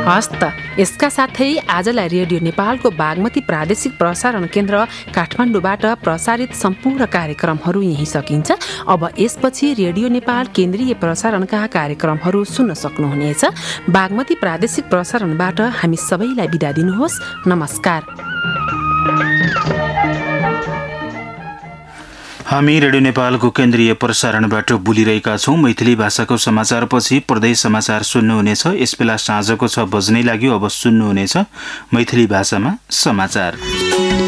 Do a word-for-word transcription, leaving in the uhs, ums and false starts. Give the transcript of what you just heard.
हस्त यसका साथै आजलाई रेडियो नेपालको बागमती प्रादेशिक प्रसारण केन्द्र काठमाडौँबाट प्रसारित सम्पूर्ण कार्यक्रमहरू यही सकिन्छ। अब यसपछि रेडियो नेपाल केन्द्रीय प्रसारणका कार्यक्रमहरू सुन्न सक्नुहुनेछ। बागमती प्रादेशिक प्रसारणबाट हामी सबैलाई बिदा दिनुहोस्। नमस्कार। हामी रेडियो नेपालको केन्द्रीय प्रसारणबाट बोलिरहेका छौं। मैथिली भाषाको समाचारपछि प्रदेश समाचार सुन्नुहुनेछ। यसबेला साँझको छ बज्नै लाग्यो। अब सुन्नुहुनेछ मैथिली भाषामा समाचार।